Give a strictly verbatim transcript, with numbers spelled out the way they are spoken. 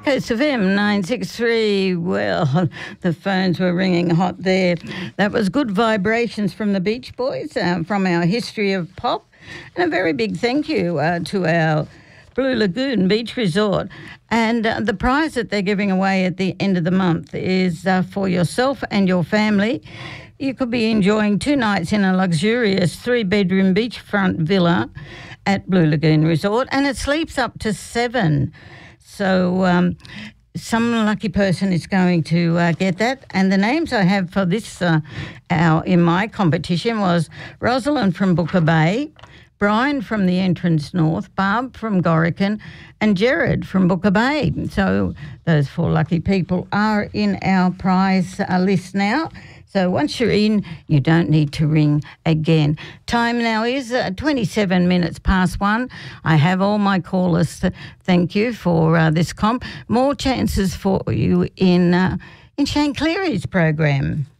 Coast F M nine six three. Well, the phones were ringing hot there. That was Good Vibrations from the Beach Boys, uh, from our History of Pop. And a very big thank you uh, to our Blue Lagoon Beach Resort. And uh, the prize that they're giving away at the end of the month is uh, for yourself and your family. You could be enjoying two nights in a luxurious three-bedroom beachfront villa at Blue Lagoon Resort, and it sleeps up to seven. So um, some lucky person is going to uh, get that. And the names I have for this uh, our in my competition was Rosalind from Booker Bay, Brian from the Entrance North, Barb from Gorican, and Jared from Booker Bay. So those four lucky people are in our prize uh, list now. So once you're in, you don't need to ring again. Time now is uh, twenty-seven minutes past one. I have all my callers. To thank you for uh, this comp. More chances for you in uh, in Shane Cleary's program.